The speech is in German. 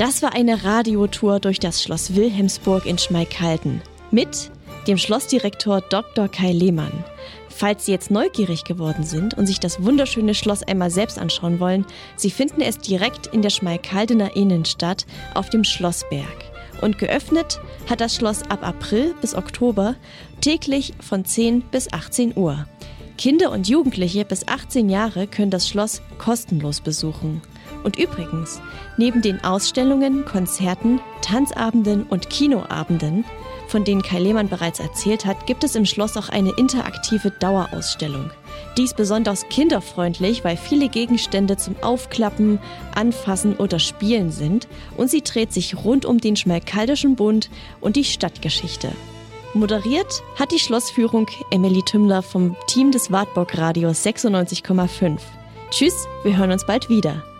Das war eine Radiotour durch das Schloss Wilhelmsburg in Schmalkalden mit dem Schlossdirektor Dr. Kai Lehmann. Falls Sie jetzt neugierig geworden sind und sich das wunderschöne Schloss einmal selbst anschauen wollen, Sie finden es direkt in der Schmalkaldener Innenstadt auf dem Schlossberg. Und geöffnet hat das Schloss ab April bis Oktober täglich von 10 bis 18 Uhr. Kinder und Jugendliche bis 18 Jahre können das Schloss kostenlos besuchen. Und übrigens, neben den Ausstellungen, Konzerten, Tanzabenden und Kinoabenden, von denen Kai Lehmann bereits erzählt hat, gibt es im Schloss auch eine interaktive Dauerausstellung. Die ist besonders kinderfreundlich, weil viele Gegenstände zum Aufklappen, Anfassen oder Spielen sind und sie dreht sich rund um den Schmalkaldischen Bund und die Stadtgeschichte. Moderiert hat die Schlossführung Emily Tümmler vom Team des Wartburg Radios 96,5. Tschüss, wir hören uns bald wieder.